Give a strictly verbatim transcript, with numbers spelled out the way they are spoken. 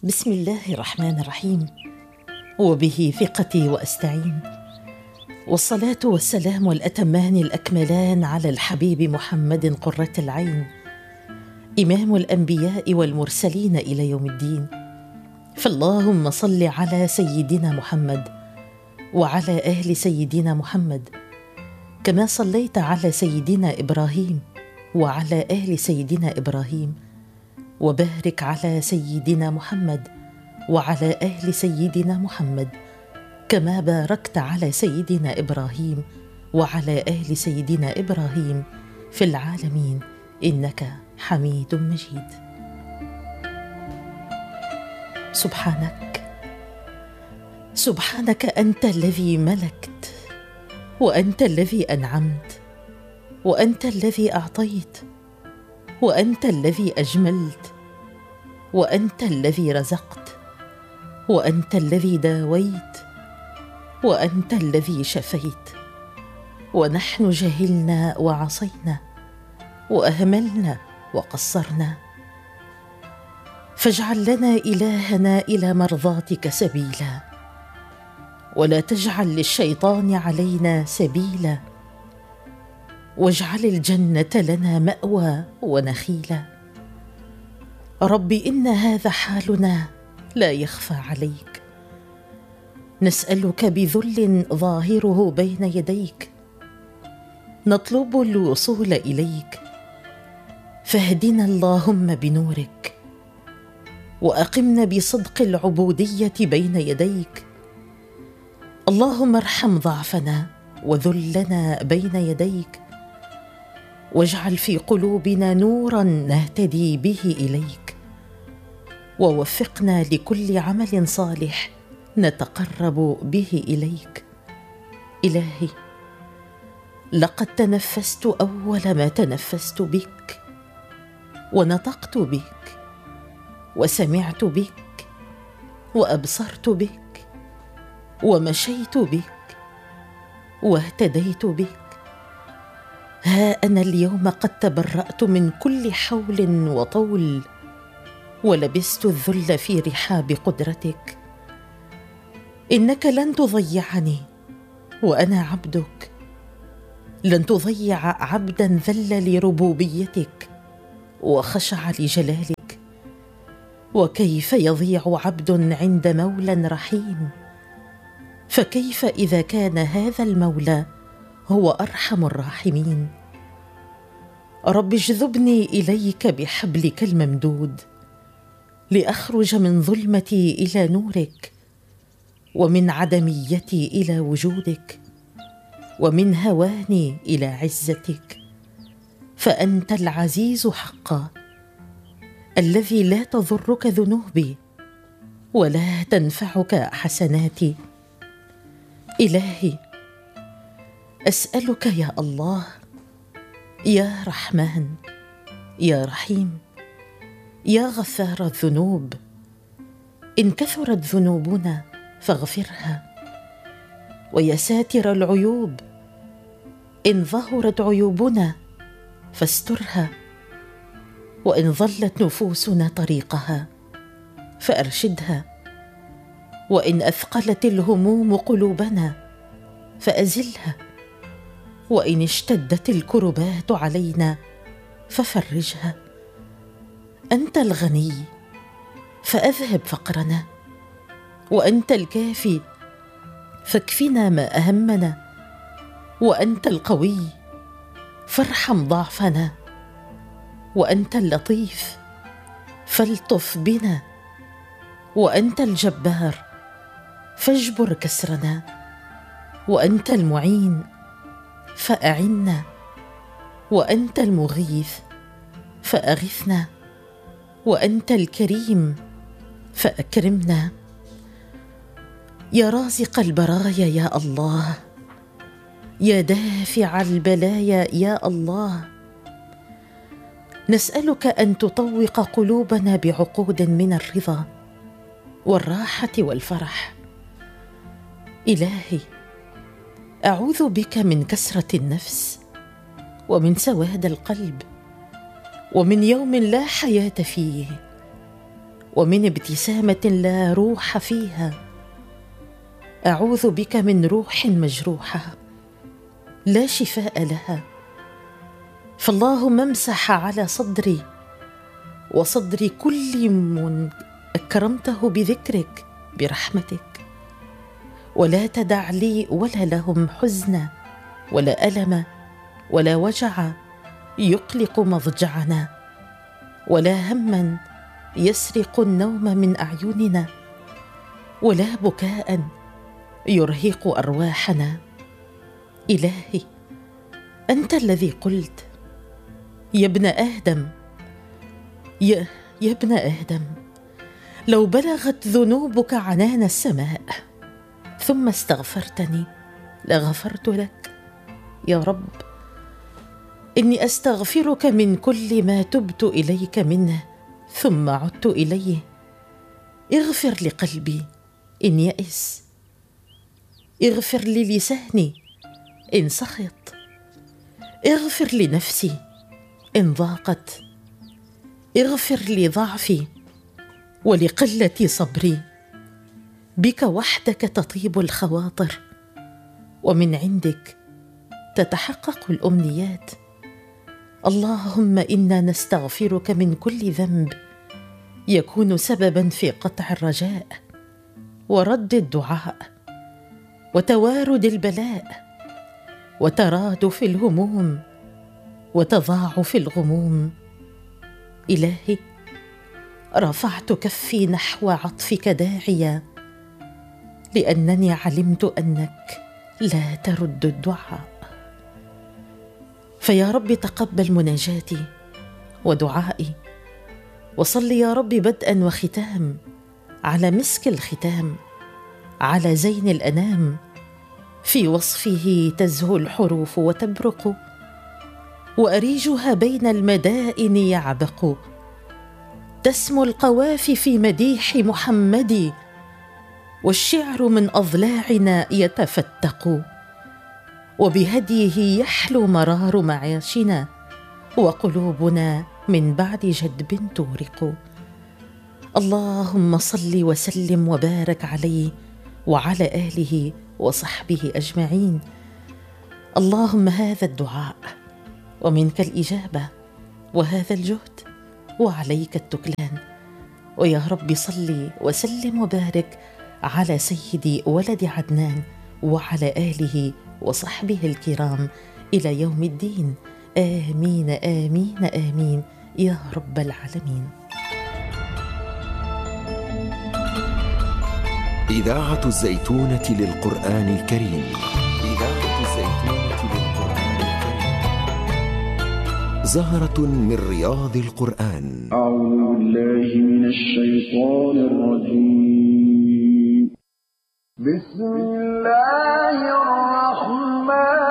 بسم الله الرحمن الرحيم، وبه ثقتي وأستعين، والصلاة والسلام الأتمان الأكملان على الحبيب محمد قرة العين، إمام الأنبياء والمرسلين إلى يوم الدين. فاللهم صل على سيدنا محمد وعلى آل سيدنا محمد، كما صليت على سيدنا إبراهيم وعلى آل سيدنا إبراهيم، وبارك على سيدنا محمد وعلى آل سيدنا محمد، كما باركت على سيدنا إبراهيم وعلى آل سيدنا إبراهيم في العالمين إنك حميد مجيد. سبحانك سبحانك أنت الذي ملكت، وأنت الذي أنعمت، وأنت الذي أعطيت، وأنت الذي أجملت، وأنت الذي رزقت، وأنت الذي داويت، وأنت الذي شفيت. ونحن جهلنا وعصينا وأهملنا وقصرنا، فاجعل لنا إلهنا إلى مرضاتك سبيلا، ولا تجعل للشيطان علينا سبيلا، واجعل الجنة لنا مأوى ونخيلا. رب إن هذا حالنا لا يخفى عليك، نسألك بذل ظاهره بين يديك، نطلب الوصول إليك، فاهدنا اللهم بنورك، وأقمنا بصدق العبودية بين يديك. اللهم ارحم ضعفنا وذلنا بين يديك، واجعل في قلوبنا نورا نهتدي به إليك، ووفقنا لكل عمل صالح نتقرب به إليك. إلهي، لقد تنفست أول ما تنفست بك، ونطقت بك، وسمعت بك، وأبصرت بك، ومشيت بك، واهتديت بك. ها أنا اليوم قد تبرأت من كل حول وطول، ولبست الذل في رحاب قدرتك. إنك لن تضيعني وأنا عبدك، لن تضيع عبدا ذل لربوبيتك وخشع لجلالك. وكيف يضيع عبد عند مولى رحيم؟ فكيف إذا كان هذا المولى هو أرحم الراحمين؟ رب اجذبني إليك بحبلك الممدود، لأخرج من ظلمتي إلى نورك، ومن عدميتي إلى وجودك، ومن هواني إلى عزتك. فأنت العزيز حقا، الذي لا تضرك ذنوبي ولا تنفعك حسناتي. إلهي، أسألك يا الله، يا رحمن، يا رحيم، يا غفار الذنوب، إن كثرت ذنوبنا فاغفرها، ويا ساتر العيوب، إن ظهرت عيوبنا فاسترها، وإن ضلت نفوسنا طريقها فأرشدها، وإن أثقلت الهموم قلوبنا فأزلها، وإن اشتدت الكربات علينا ففرجها. أنت الغني فأذهب فقرنا، وأنت الكافي فاكفنا ما أهمنا، وأنت القوي فارحم ضعفنا، وأنت اللطيف فالطف بنا، وأنت الجبار فاجبر كسرنا، وأنت المعين فأعنا، وأنت المغيث فأغثنا، وأنت الكريم فأكرمنا. يا رازق البرايا يا الله، يا دافع البلايا يا الله، نسألك أن تطوق قلوبنا بعقود من الرضا والراحة والفرح. إلهي، أعوذ بك من كسرة النفس، ومن سواد القلب، ومن يوم لا حياة فيه، ومن ابتسامة لا روح فيها. أعوذ بك من روح مجروحة لا شفاء لها. فاللهم امسح على صدري وصدر كل من أكرمته بذكرك برحمتك، ولا تدع لي ولا لهم حزنا ولا ألم ولا وجع يقلق مضجعنا، ولا هما يسرق النوم من أعيننا، ولا بكاء يرهق أرواحنا. إلهي، أنت الذي قلت: يا ابن آدم يا, يا ابن آدم لو بلغت ذنوبك عنان السماء ثم استغفرتني لغفرت لك. يا رب، إني أستغفرك من كل ما تبت إليك منه ثم عدت إليه. اغفر لقلبي إن يئس، اغفر للساني إن سخط، اغفر لنفسي إن ضاقت، اغفر لضعفي ولقلة صبري. بك وحدك تطيب الخواطر، ومن عندك تتحقق الأمنيات. اللهم إنا نستغفرك من كل ذنب يكون سببا في قطع الرجاء ورد الدعاء وتوارد البلاء وترادف الهموم وتضاعف الغموم. إلهي، رفعت كفي نحو عطفك داعيا، لأنني علمت أنك لا ترد الدعاء. فيا رب تقبل مناجاتي ودعائي، وصل يا رب بدءا وختام على مسك الختام، على زين الأنام، في وصفه تزهو الحروف وتبرق، وأريجها بين المدائن يعبق، تسمو القوافي في مديح محمد، والشعر من أضلاعنا يتفتق، وبهديه يحلو مرار معاشنا، وقلوبنا من بعد جدب تورق. اللهم صل وسلم وبارك عليه وعلى آله وصحبه أجمعين. اللهم هذا الدعاء ومنك الإجابة، وهذا الجهد وعليك التكلان. ويا رب صل وسلم وبارك على سيدي ولد عدنان وعلى آله وصحبه الكرام إلى يوم الدين. آمين آمين آمين يا رب العالمين. إذاعة الزيتونة للقرآن الكريم. إذاعة الزيتونة للقرآن الكريم. زهرة من رياض القرآن. أعوذ بالله من الشيطان الرجيم. بسم الله الرحمن